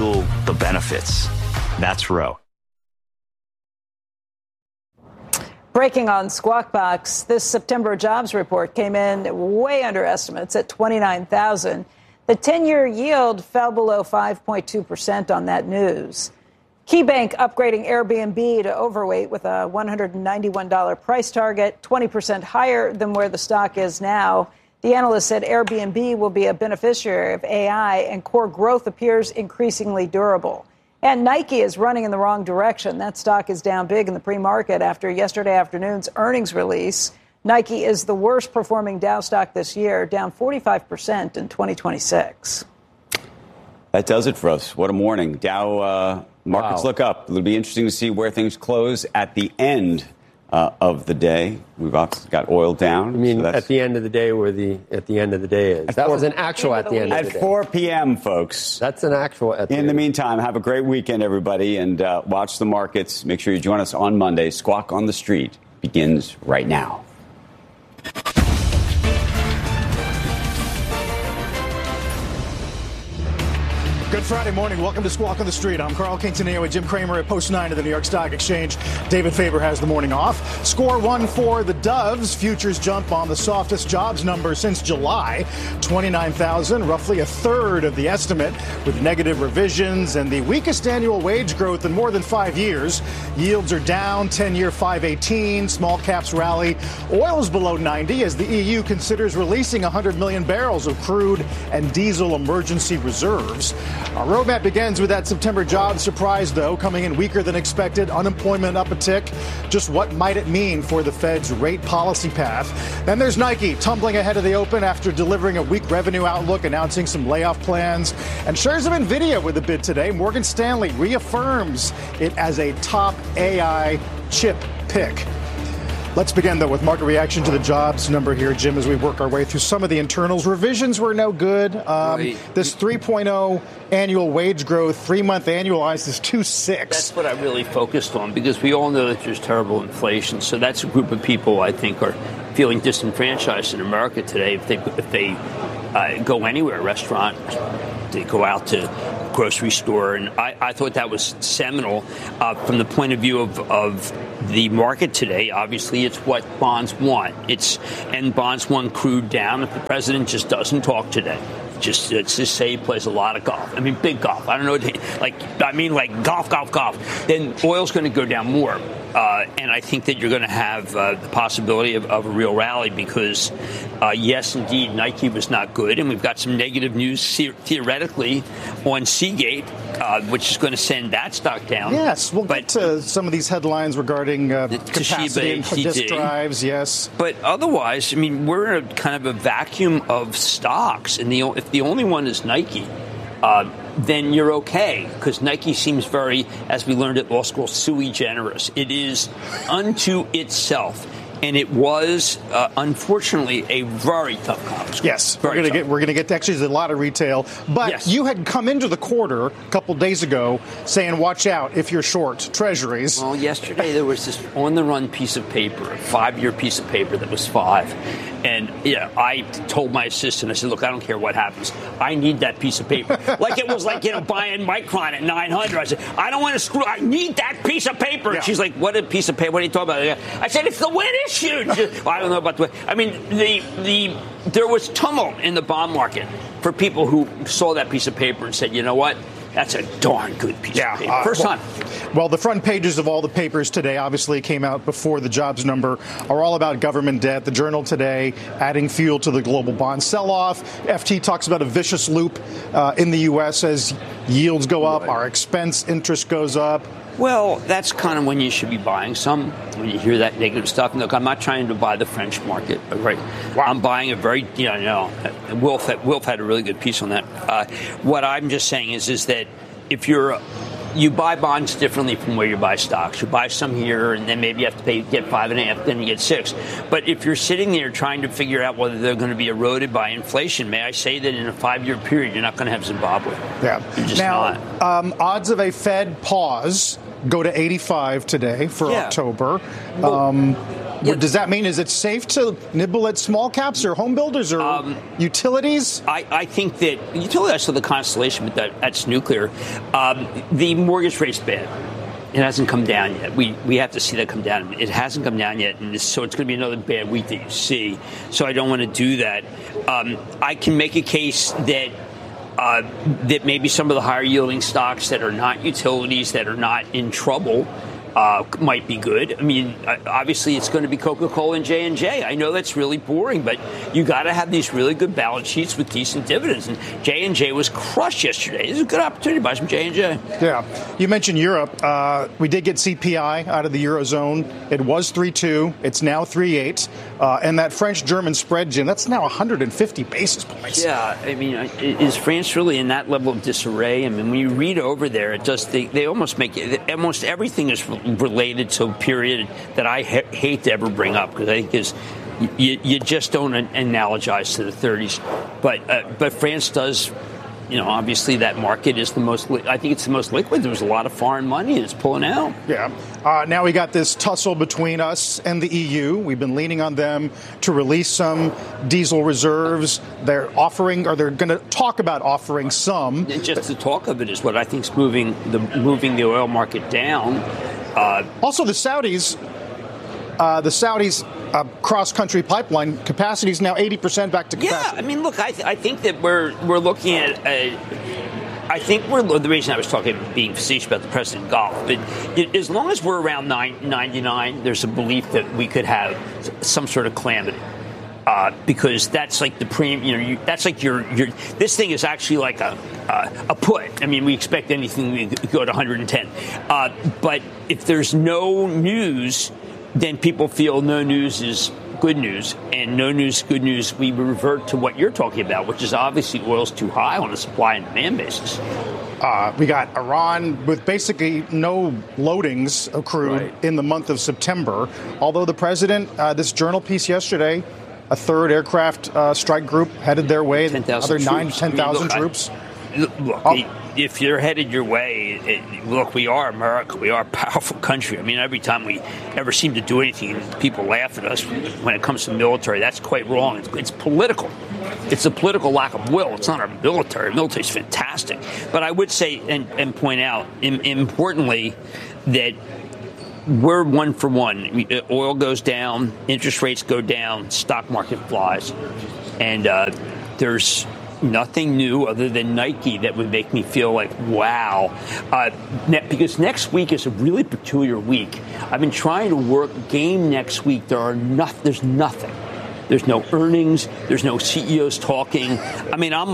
fuel the benefits. That's Roe. Breaking on Squawk Box, this September jobs report came in way under estimates at 29,000. The 10-year yield fell below 5.2% on that news. KeyBank upgrading Airbnb to overweight with a $191 price target, 20% higher than where the stock is now. The analyst said Airbnb will be a beneficiary of AI and core growth appears increasingly durable. And Nike is running in the wrong direction. That stock is down big in the pre-market after yesterday afternoon's earnings release. Nike is the worst performing Dow stock this year, down 45% in 2026. That does it for us. What a morning. Dow markets look up. It'll be interesting to see where things close at the end of the day. We've obviously got oil down. I mean, at the end of the day, where at the end of the day is. That was an actual at the end of the day. At 4 p.m., folks. That's an actual at the end. In the meantime, have a great weekend, everybody, and watch the markets. Make sure you join us on Monday. Squawk on the Street begins right now. Good Friday morning. Welcome to Squawk on the Street. I'm Carl Quintanilla with Jim Cramer at Post 9 of the New York Stock Exchange. David Faber has the morning off. Score one for the Doves. Futures jump on the softest jobs number since July. 29,000, roughly a third of the estimate, with negative revisions and the weakest annual wage growth in more than 5 years. Yields are down, 10-year 518. Small caps rally. Oil is below 90 as the EU considers releasing 100 million barrels of crude and diesel emergency reserves. Our roadmap begins with that September jobs surprise, though, coming in weaker than expected. Unemployment up a tick. Just what might it mean for the Fed's rate policy path? Then there's Nike, tumbling ahead of the open after delivering a weak revenue outlook, announcing some layoff plans. And shares of NVIDIA with a bid today. Morgan Stanley reaffirms it as a top AI chip pick. Let's begin, though, with market reaction to the jobs number here, Jim, as we work our way through some of the internals. Revisions were no good. This 3.0 annual wage growth, 3-month annualized is 2.6. That's what I really focused on, because we all know that there's terrible inflation. So that's a group of people I think are feeling disenfranchised in America today if they go anywhere, restaurant, they go out to grocery store. And I thought that was seminal from the point of view of the market today. Obviously, it's what bonds want. And bonds want crude down if the president just doesn't talk today. Let's just say he plays a lot of golf. I mean, big golf. I don't know, like golf. Then oil's going to go down more. And I think that you're going to have the possibility of a real rally because, yes, indeed, Nike was not good. And we've got some negative news theoretically on Seagate, which is going to send that stock down. Yes, we'll get to some of these headlines regarding capacity and disk drives, yes. But otherwise, I mean, we're in a kind of a vacuum of stocks. And if the only one is Nike, then you're okay, because Nike seems very, as we learned at law school, sui generis. It is unto itself. And it was, unfortunately, a very tough conference. Yes, we're going to get to actually a lot of retail. But yes, you had come into the quarter a couple days ago saying, watch out if you're short treasuries. Well, yesterday there was this on-the-run piece of paper, a 5-year piece of paper that was 5. And I told my assistant, I said, look, I don't care what happens. I need that piece of paper. Like it was like, buying Micron at 900. I said, I don't want to screw. I need that piece of paper. And she's like, what a piece of paper? What are you talking about? I said, it's the win issue. Well, I don't know about the win. I mean, there was tumult in the bond market for people who saw that piece of paper and said, you know what? That's a darn good piece of paper. First time. Well, the front pages of all the papers today, obviously came out before the jobs number, are all about government debt. The Journal today adding fuel to the global bond sell-off. FT talks about a vicious loop in the U.S. as yields go up, our expense interest goes up. Well, that's kind of when you should be buying some, when you hear that negative stuff. And look, I'm not trying to buy the French market, right? Wow. I'm buying a very, Wolf had a really good piece on that. What I'm just saying is that if you buy bonds differently from where you buy stocks. You buy some here, and then maybe you have to get 5.5, then you get 6. But if you're sitting there trying to figure out whether they're going to be eroded by inflation, may I say that in a 5-year period, you're not going to have Zimbabwe. Yeah. You're just not. Odds of a Fed pause go to 85 today for October. Does that mean, is it safe to nibble at small caps or home builders or utilities? I think that utilities are the constellation, but that's nuclear. The mortgage rate's bad. It hasn't come down yet. We have to see that come down. It hasn't come down yet, and so it's going to be another bad week that you see. So I don't want to do that. I can make a case that that maybe some of the higher yielding stocks that are not utilities, that are not in trouble, might be good. I mean, obviously, it's going to be Coca-Cola and J&J. I know that's really boring, but you got to have these really good balance sheets with decent dividends. And J&J was crushed yesterday. This is a good opportunity to buy some J&J. Yeah. You mentioned Europe. We did get CPI out of the Eurozone. It was 3.2. It's now 3.8. And that French-German spread, Jim, that's now 150 basis points. Yeah. I mean, is France really in that level of disarray? I mean, when you read over there, it just they almost make it, almost everything is related to a period that I hate to ever bring up, because I think is you just don't analogize to the 30s. But France does, obviously that market is the most. I think it's the most liquid. There's a lot of foreign money and it's pulling out. Yeah. Now we got this tussle between us and the EU. We've been leaning on them to release some diesel reserves. They're offering, or they're going to talk about offering some. Just the talk of it is what I think is moving the oil market down. Also, the Saudis cross-country pipeline capacity is now 80% back to capacity. Yeah, I mean, look, I think that we're looking at. The reason I was talking being facetious about the President Gulf, but as long as we're around 99, there's a belief that we could have some sort of calamity. Because that's like the premium, that's like your. This thing is actually like a put. I mean, we expect anything to go to 110. But if there's no news, then people feel no news is good news, and no news, good news. We revert to what you're talking about, which is obviously oil's too high on a supply and demand basis. We got Iran with basically no loadings accrued in the month of September. Although the president, this journal piece yesterday, a third aircraft strike group headed their way. 10,000 troops. 10,000 troops. If you're headed your way, we are America. We are a powerful country. I mean, every time we ever seem to do anything, people laugh at us when it comes to military. That's quite wrong. It's political. It's a political lack of will. It's not our military. Military is fantastic. But I would say and point out, importantly, that we're one for one. Oil goes down, interest rates go down, stock market flies. And there's nothing new other than Nike that would make me feel like, wow. Because next week is a really peculiar week. I've been trying to work game next week. There's nothing. There's no earnings. There's no CEOs talking. I mean, I'm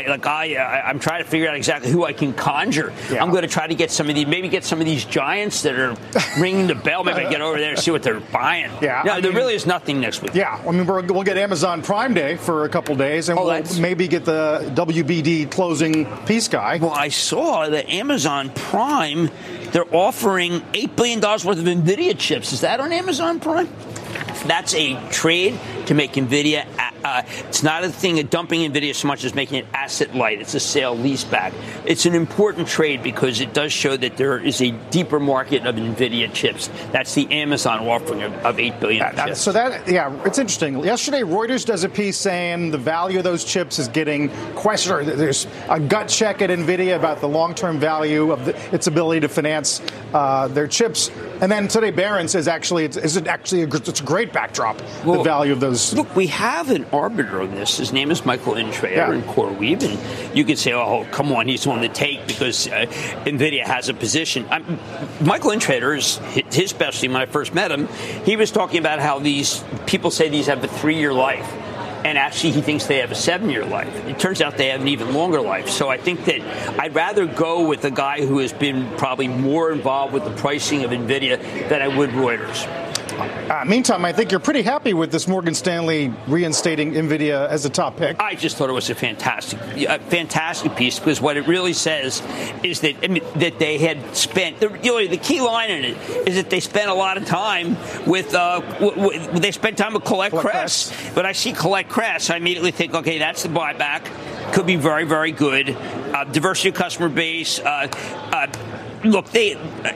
I'm trying to figure out exactly who I can conjure. Yeah. I'm going to try to get some of these giants that are ringing the bell. Maybe I get over there and see what they're buying. Yeah, no, there really is nothing next week. Yeah, I mean, we'll get Amazon Prime Day for a couple days, and we'll maybe get the WBD closing piece guy. Well, I saw that Amazon Prime, they're offering $8 billion worth of NVIDIA chips. Is that on Amazon Prime? That's a trade to make NVIDIA. It's not a thing of dumping NVIDIA so much as making it asset light. It's a sale leaseback. It's an important trade because it does show that there is a deeper market of NVIDIA chips. That's the Amazon offering of $8 billion chips. So it's interesting. Yesterday, Reuters does a piece saying the value of those chips is getting questioned. There's a gut check at NVIDIA about the long-term value of its ability to finance their chips. And then today, Barron says it's a great backdrop, the value of those. Look, we have an arbiter on this. His name is Michael Intrater in CoreWeave. And you could say, oh, come on, he's on the take because NVIDIA has a position. Michael Intrater is his specialty. When I first met him, he was talking about how these people say these have a 3-year life. And actually, he thinks they have a 7-year life. It turns out they have an even longer life. So I think that I'd rather go with a guy who has been probably more involved with the pricing of NVIDIA than I would Reuters. Meantime, I think you're pretty happy with this Morgan Stanley reinstating NVIDIA as a top pick. I just thought it was a fantastic piece because what it really says is that that they had spent the key line in it is that they spent a lot of time with they spent time with Colette Kress. When I see Colette Kress, I immediately think, okay, that's the buyback. Could be very, very good. Diversity of customer base. Look,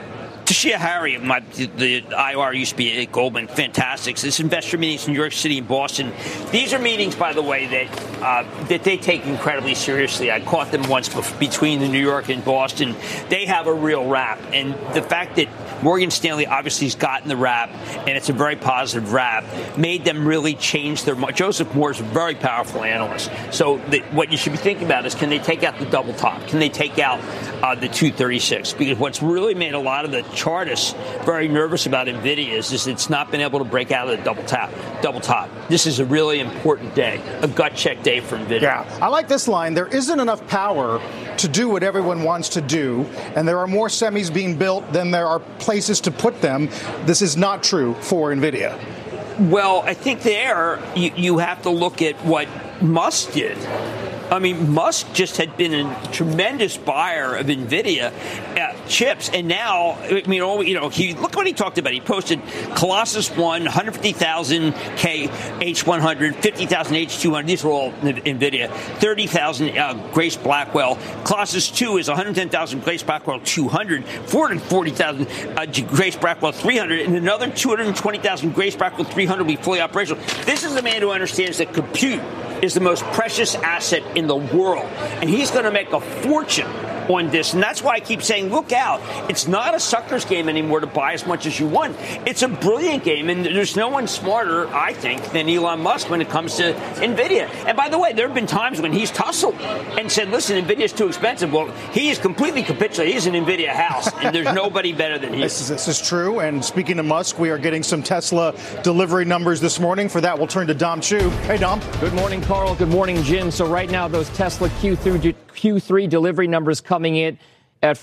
Toshiya Hari, the IR used to be at Goldman, fantastic. So this investor meetings in New York City and Boston. These are meetings, by the way, that they take incredibly seriously. I caught them once between the New York and Boston. They have a real rap. And the fact that Morgan Stanley obviously has gotten the rap, and it's a very positive rap, made them really change their mind. Joseph Moore is a very powerful analyst. So what you should be thinking about is, can they take out the double top? Can they take out the 236? Because what's really made a lot of the chartists very nervous about NVIDIA is it's not been able to break out of the double top. This is a really important day, a gut check day for NVIDIA. Yeah, I like this line. There isn't enough power to do what everyone wants to do, and there are more semis being built than there are places to put them. This is not true for NVIDIA. Well, I think you have to look at what Musk did. I mean, Musk just had been a tremendous buyer of NVIDIA chips, and now, I mean, look what he talked about. He posted Colossus 1, 150,000 K H100, 50,000 H200. These are all NVIDIA. 30,000 Grace Blackwell. Colossus 2 is 110,000 Grace Blackwell 200, 440,000 Grace Blackwell 300, and another 220,000 Grace Blackwell 300 will be fully operational. This is the man who understands that compute is the most precious asset in the world, and he's going to make a fortune on this. And that's why I keep saying, look out. It's not a sucker's game anymore to buy as much as you want. It's a brilliant game, and there's no one smarter, I think, than Elon Musk when it comes to NVIDIA. And by the way, there have been times when he's tussled and said, listen, NVIDIA's too expensive. Well, he is completely capitulated. He's an NVIDIA house, and there's nobody better than he is. This is true. And speaking of Musk, we are getting some Tesla delivery numbers this morning. For that, we'll turn to Dom Chu. Hey, Dom. Good morning, Carl. Good morning, Jim. So right now, those Tesla Q3 delivery numbers coming in at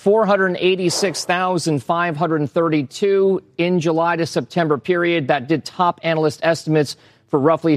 486,532 in July to September period. That did top analyst estimates for roughly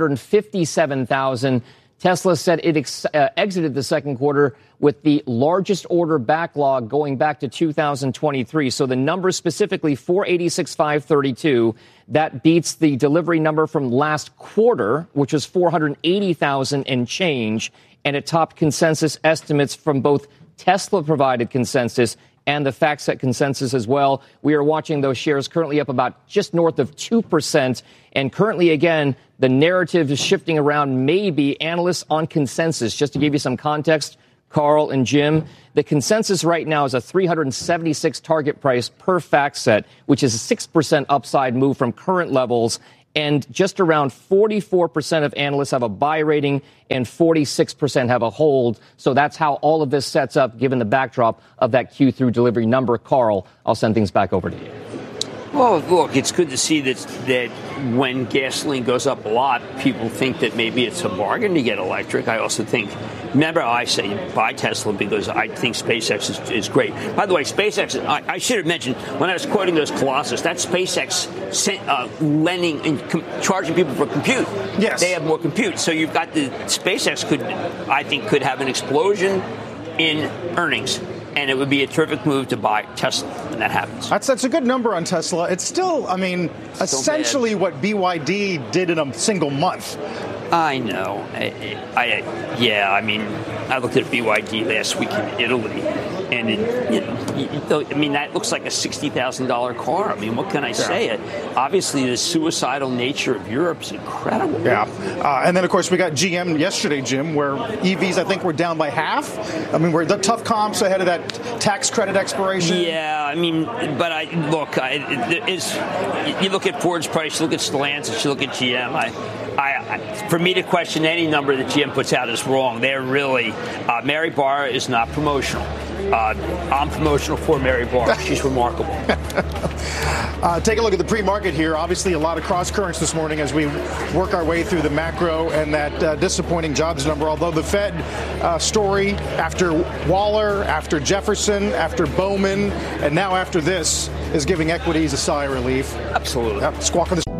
457,000. Tesla said it exited the second quarter with the largest order backlog going back to 2023. So the number specifically 486,532, that beats the delivery number from last quarter, which was 480,000 and change. And it topped consensus estimates from both Tesla-provided consensus and the FactSet consensus as well. We are watching those shares currently up about just north of 2%. And currently, again, the narrative is shifting around maybe analysts on consensus. Just to give you some context, Carl and Jim, the consensus right now is a 376 target price per FactSet, which is a 6% upside move from current levels. And just around 44% of analysts have a buy rating and 46% have a hold. So that's how all of this sets up, given the backdrop of that Q3 delivery number. Carl, I'll send things back over to you. Well, look, it's good to see that when gasoline goes up a lot, people think that maybe it's a bargain to get electric. I also think, remember I say buy Tesla because I think SpaceX is great. By the way, SpaceX, I should have mentioned when I was quoting those Colossus, that's SpaceX lending and charging people for compute. Yes. They have more compute. So you've got the SpaceX could have an explosion in earnings. And it would be a terrific move to buy Tesla when that happens. That's a good number on Tesla. It's still, essentially what BYD did in a single month. I know. I looked at BYD last week in Italy, and that looks like a $60,000 car. I mean, what can I say? Obviously, the suicidal nature of Europe is incredible. Yeah. And then, of course, we got GM yesterday, Jim, where EVs, I think, were down by half. I mean, we're the tough comps ahead of that tax credit expiration. Yeah, you look at Ford's price, you look at Stellantis, you look at GM. For me to question any number that GM puts out is wrong. They're really Mary Barra is not promotional. I'm promotional for Mary Barra. She's remarkable. Take a look at the pre-market here. Obviously, a lot of cross currents this morning as we work our way through the macro and that disappointing jobs number. Although the Fed story after Waller, after Jefferson, after Bowman, and now after this is giving equities a sigh of relief. Absolutely. Squawk on the